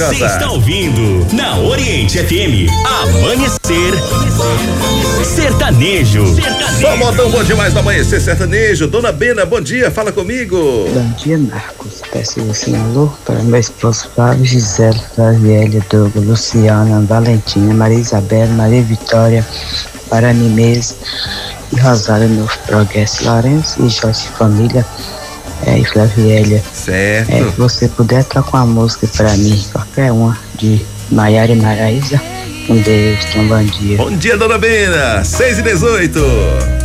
Você está ouvindo na Oriente FM Amanhecer Sertanejo. Só modão bom demais do Amanhecer Sertanejo. Dona Bena, bom dia, fala comigo. Bom dia, Marcos. Peço assim, alô para meu esposo Flávio, Gisele, Flaviélia, Douglas, Luciana, Valentina, Maria Isabel, Maria Vitória, para mim mesmo e Rosário no Progresso, Lourenço e Jorge Família. E Flaviélia, certo. Se você puder tocar uma música pra mim, qualquer uma, de Maiara e Maraísa, com Deus, um bom dia. Bom dia, Dona Bena, 6h18.